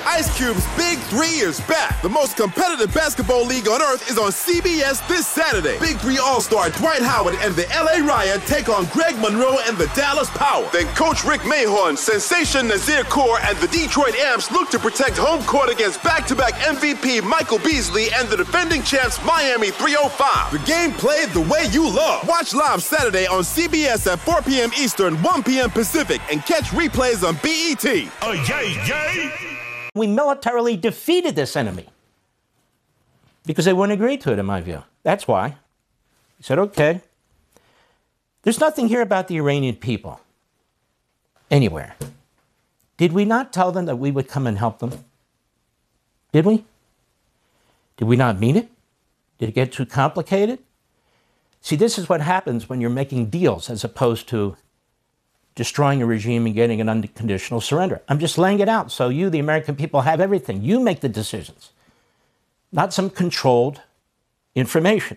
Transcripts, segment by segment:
Ice Cube's Big 3 is back. The most competitive basketball league on earth is on CBS this Saturday. Big 3 All-Star Dwight Howard and the LA Riot take on Greg Monroe and the Dallas Power. Then Coach Rick Mahorn, Sensation Nazir Kaur, and the Detroit Amps look to protect home court against back-to-back MVP Michael Beasley and the defending champs Miami 305. The game played the way you love. Watch live Saturday on CBS at 4 p.m. Eastern, 1 p.m. Pacific, and catch replays on BET. Oh, yay! We militarily defeated this enemy because they wouldn't agree to it, in my view. That's why. He said, okay. There's nothing here about the Iranian people anywhere. Did we not tell them that we would come and help them? Did we? Did we not mean it? Did it get too complicated? See, this is what happens when you're making deals as opposed to destroying a regime and getting an unconditional surrender. I'm just laying it out so you, the American people, have everything. You make the decisions, not some controlled information.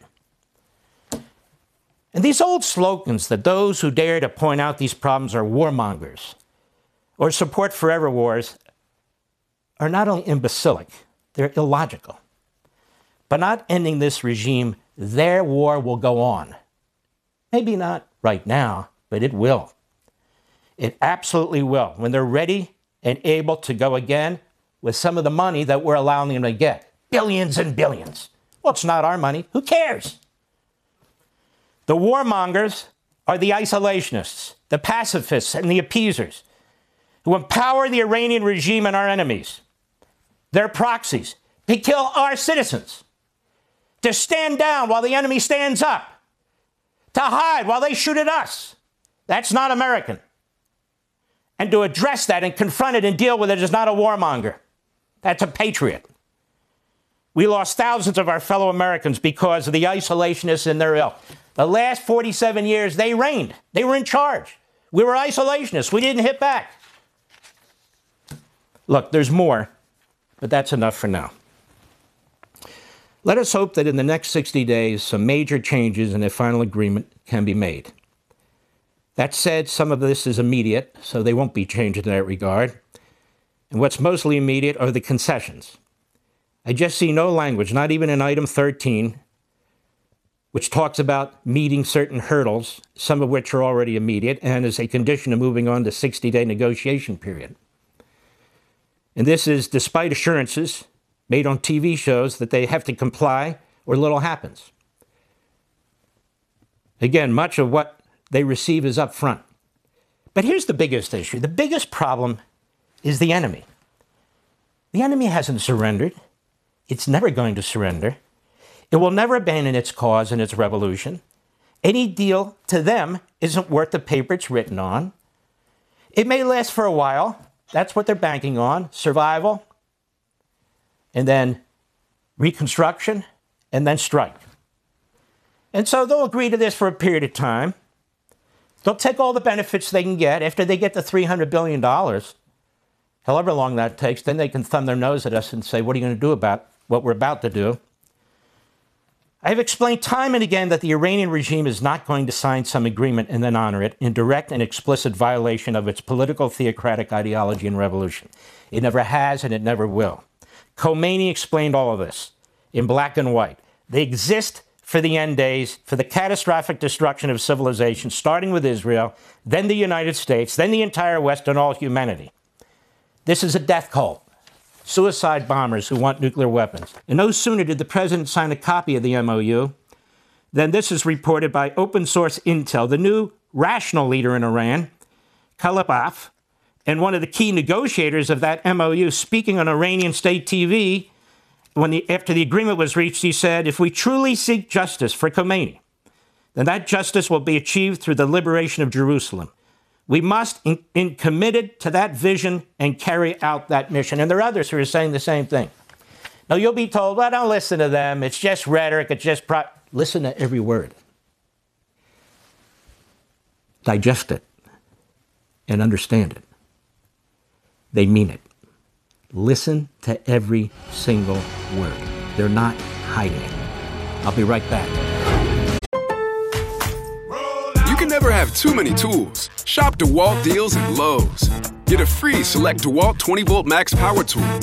And these old slogans that those who dare to point out these problems are warmongers or support forever wars are not only imbecilic, they're illogical. By not ending this regime, their war will go on. Maybe not right now, but it will. It absolutely will, when they're ready and able to go again with some of the money that we're allowing them to get. Billions and billions. Well, it's not our money. Who cares? The warmongers are the isolationists, the pacifists, and the appeasers who empower the Iranian regime and our enemies. They're proxies. They kill our citizens. To stand down while the enemy stands up. To hide while they shoot at us. That's not American. And to address that and confront it and deal with it is not a warmonger. That's a patriot. We lost thousands of our fellow Americans because of the isolationists and their ilk. The last 47 years, they reigned. They were in charge. We were isolationists. We didn't hit back. Look, there's more, but that's enough for now. Let us hope that in the next 60 days, some major changes and a final agreement can be made. That said, some of this is immediate, so they won't be changed in that regard. And what's mostly immediate are the concessions. I just see no language, not even in item 13, which talks about meeting certain hurdles, some of which are already immediate, and as a condition of moving on to 60-day negotiation period. And this is despite assurances made on TV shows that they have to comply or little happens. Again, much of what they receive is up front. But here's the biggest issue. The biggest problem is the enemy. The enemy hasn't surrendered. It's never going to surrender. It will never abandon its cause and its revolution. Any deal to them isn't worth the paper it's written on. It may last for a while. That's what they're banking on. Survival, and then reconstruction, and then strike. And so they'll agree to this for a period of time. They'll take all the benefits they can get. After they get the $300 billion, however long that takes, then they can thumb their nose at us and say, what are you going to do about what we're about to do? I've explained time and again that the Iranian regime is not going to sign some agreement and then honor it in direct and explicit violation of its political theocratic ideology and revolution. It never has and it never will. Khomeini explained all of this in black and white. They exist for the end days, for the catastrophic destruction of civilization, starting with Israel, then the United States, then the entire West and all humanity. This is a death cult. Suicide bombers who want nuclear weapons. And no sooner did the president sign a copy of the MOU than this is reported by open source intel. The new rational leader in Iran, Khalibaf, and one of the key negotiators of that MOU, speaking on Iranian state TV, after the agreement was reached, he said, if we truly seek justice for Khomeini, then that justice will be achieved through the liberation of Jerusalem. We must be committed to that vision and carry out that mission. And there are others who are saying the same thing. Now, you'll be told, well, don't listen to them. It's just rhetoric. It's just listen to every word. Digest it and understand it. They mean it. Listen to every single word. They're not hiding it. I'll be right back. You can never have too many tools. Shop DeWalt deals at Lowe's. Get a free select DeWalt 20-volt max power tool